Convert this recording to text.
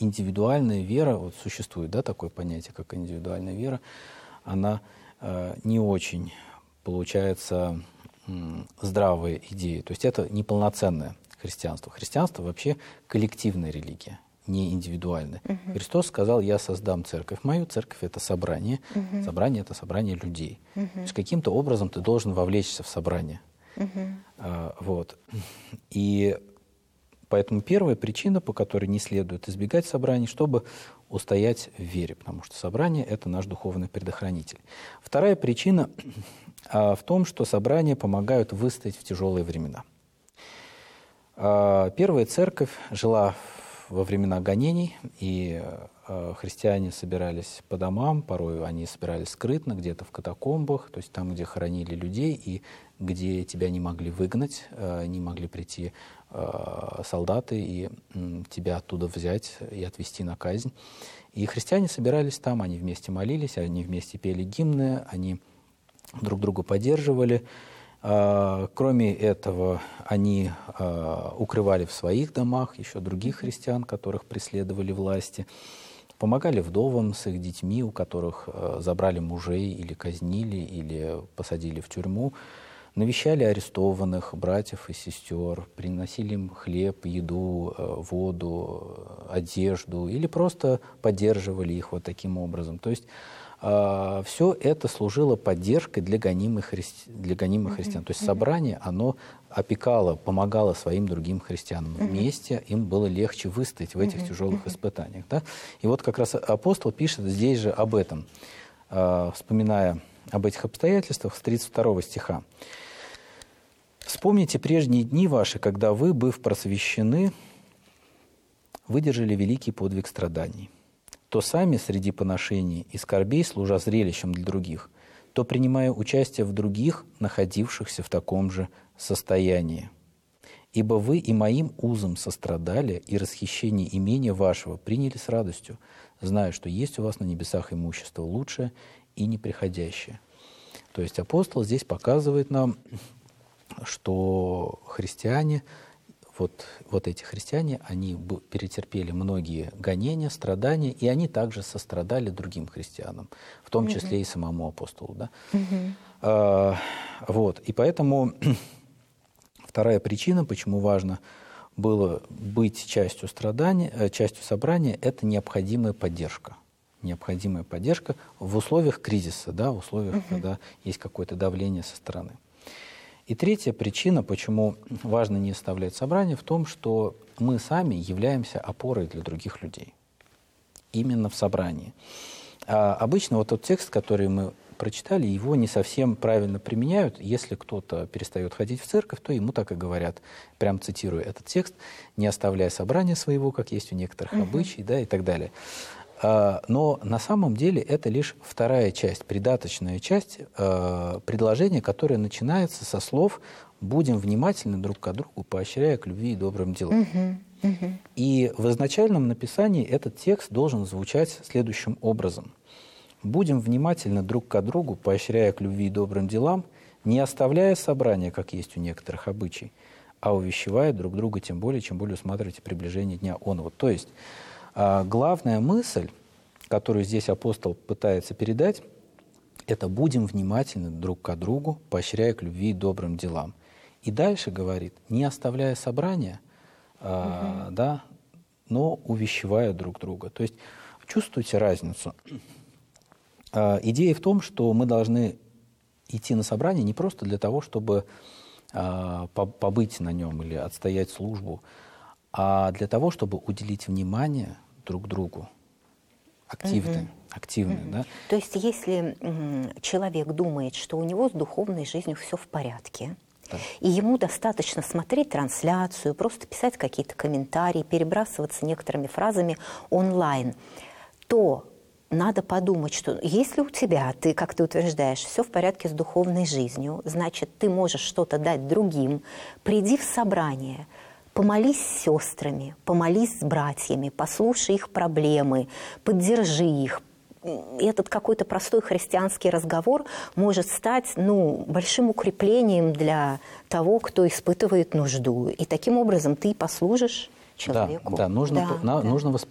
индивидуальная вера, вот существует, да, такое понятие, как индивидуальная вера, она не очень, получается, здравая идея. То есть это неполноценное христианство. Христианство вообще коллективная религия, не индивидуальная. Христос сказал: «Я создам церковь мою». Церковь — это собрание. Собрание — это собрание людей. То есть каким-то образом ты должен вовлечься в собрание. Вот. И поэтому первая причина, по которой не следует избегать собраний, чтобы устоять в вере, потому что собрание — это наш духовный предохранитель. Вторая причина в том, что собрания помогают выстоять в тяжелые времена. Первая церковь жила во времена гонений, и христиане собирались по домам, порой они собирались скрытно, где-то в катакомбах, то есть там, где хоронили людей, и где тебя не могли выгнать, не могли прийти солдаты и тебя оттуда взять и отвезти на казнь. И христиане собирались там, они вместе молились, они вместе пели гимны, они друг друга поддерживали. Кроме этого, они укрывали в своих домах еще других христиан, которых преследовали власти, помогали вдовам с их детьми, у которых забрали мужей или казнили, или посадили в тюрьму, навещали арестованных братьев и сестер, приносили им хлеб, еду, воду, одежду, или просто поддерживали их вот таким образом. То есть все это служило поддержкой для гонимых христиан. То есть собрание, оно опекало, помогало своим другим христианам. Вместе им было легче выстоять в этих тяжелых испытаниях. Да? И вот как раз апостол пишет здесь же об этом, вспоминая об этих обстоятельствах с 32 стиха. «Вспомните прежние дни ваши, когда вы, быв просвещены, выдержали великий подвиг страданий. То сами среди поношений и скорбей, служа зрелищем для других, то принимая участие в других, находившихся в таком же состоянии. Ибо вы и моим узом сострадали, и расхищение имения вашего приняли с радостью, зная, что есть у вас на небесах имущество лучшее и неприходящее». То есть апостол здесь показывает нам, что христиане, вот эти христиане, они перетерпели многие гонения, страдания, и они также сострадали другим христианам, в том числе и самому апостолу. Да? Вот. И поэтому вторая причина, почему важно было быть частью собрания, это необходимая поддержка. Необходимая поддержка в условиях кризиса, да, в условиях, когда есть какое-то давление со стороны. И третья причина, почему важно не оставлять собрание, в том, что мы сами являемся опорой для других людей. Именно в собрании. Обычно вот тот текст, который мы прочитали, его не совсем правильно применяют. Если кто-то перестает ходить в церковь, то ему так и говорят, прям цитируя этот текст: «Не оставляя собрания своего, как есть у некоторых обычаев», да, и так далее. Но на самом деле это лишь вторая часть, придаточная часть предложения, которое начинается со слов «будем внимательны друг к другу, поощряя к любви и добрым делам». И в изначальном написании этот текст должен звучать следующим образом. «Будем внимательны друг к другу, поощряя к любви и добрым делам, не оставляя собрания, как есть у некоторых обычаев, а увещевая друг друга тем более, чем более усматриваете приближение дня оного». То есть главная мысль, которую здесь апостол пытается передать, это «будем внимательны друг к другу, поощряя к любви и добрым делам». И дальше говорит, не оставляя собрания, да, но увещевая друг друга. То есть чувствуете разницу? Идея в том, что мы должны идти на собрание не просто для того, чтобы побыть на нем или отстоять службу, а для того, чтобы уделить внимание друг другу, активно. Да? То есть если человек думает, что у него с духовной жизнью все в порядке, да, и ему достаточно смотреть трансляцию, просто писать какие-то комментарии, перебрасываться некоторыми фразами онлайн, то надо подумать, что если у тебя, ты, как ты утверждаешь, все в порядке с духовной жизнью, значит, ты можешь что-то дать другим, приди в собрание, помолись с сестрами, помолись с братьями, послушай их проблемы, поддержи их. Этот какой-то простой христианский разговор может стать, большим укреплением для того, кто испытывает нужду. И таким образом ты послужишь человеку. Да, нужно